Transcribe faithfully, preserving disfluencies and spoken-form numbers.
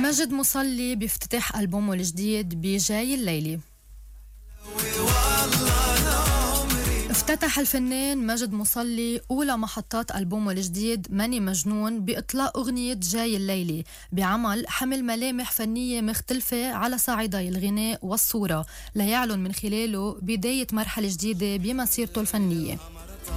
ماجد مصلي بيفتتح ألبومه الجديد بجاي الليلي. افتتح الفنان ماجد مصلي أولى محطات ألبومه الجديد ماني مجنون بإطلاق أغنية جاي الليلي بعمل حمل ملامح فنية مختلفة على صعيدي الغناء والصورة ليعلن من خلاله بداية مرحلة جديدة بمسيرته الفنية.